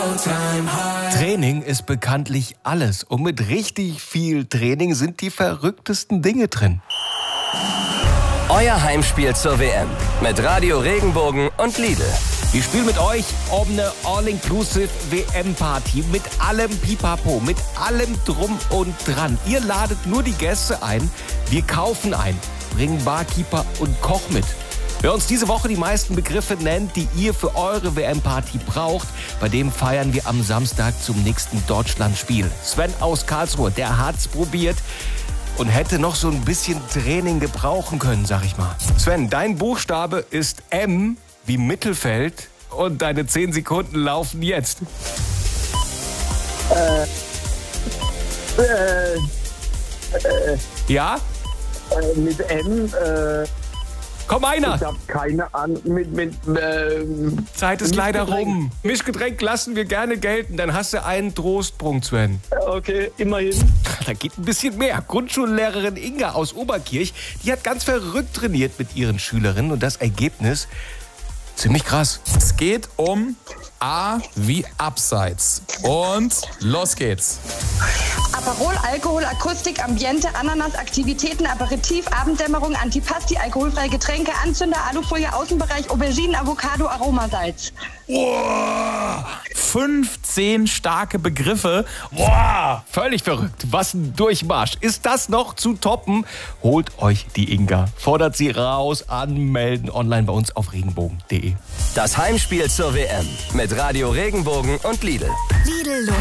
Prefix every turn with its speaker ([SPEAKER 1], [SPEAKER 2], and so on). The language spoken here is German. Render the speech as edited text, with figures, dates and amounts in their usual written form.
[SPEAKER 1] Training ist bekanntlich alles. Und mit richtig viel Training sind die verrücktesten Dinge drin.
[SPEAKER 2] Euer Heimspiel zur WM mit Radio Regenbogen und Lidl.
[SPEAKER 1] Wir spielen mit euch um eine All-Inclusive WM-Party mit allem Pipapo, mit allem Drum und Dran. Ihr ladet nur die Gäste ein, wir kaufen ein, bringen Barkeeper und Koch mit. Wer uns diese Woche die meisten Begriffe nennt, die ihr für eure WM-Party braucht, bei dem feiern wir am Samstag zum nächsten Deutschlandspiel. Sven aus Karlsruhe, der hat's probiert und hätte noch so ein bisschen Training gebrauchen können, sag ich mal. Sven, dein Buchstabe ist M wie Mittelfeld und deine 10 Sekunden laufen jetzt. Ja?
[SPEAKER 3] Mit M,
[SPEAKER 1] Komm, einer!
[SPEAKER 3] ich hab keine Ahnung,
[SPEAKER 1] Zeit ist leider rum. Mischgetränk lassen wir gerne gelten, dann hast du einen Trostpunkt, Sven.
[SPEAKER 3] Okay, immerhin.
[SPEAKER 1] Da geht ein bisschen mehr. Grundschullehrerin Inga aus Oberkirch, die hat ganz verrückt trainiert mit ihren Schülerinnen und das Ergebnis ziemlich krass.
[SPEAKER 4] Es geht um A wie Abseits. Und los geht's.
[SPEAKER 5] Aperol, Alkohol, Akustik, Ambiente, Ananas, Aktivitäten, Aperitif, Abenddämmerung, Antipasti, alkoholfreie Getränke, Anzünder, Alufolie, Außenbereich, Auberginen, Avocado, Aromasalz.
[SPEAKER 4] Boah, 15 starke Begriffe.
[SPEAKER 1] Boah, völlig verrückt. Was ein Durchmarsch. Ist das noch zu toppen? Holt euch die Inga. Fordert sie raus, anmelden online bei uns auf regenbogen.de.
[SPEAKER 2] Das Heimspiel zur WM mit Radio Regenbogen und Lidl.
[SPEAKER 6] Lidl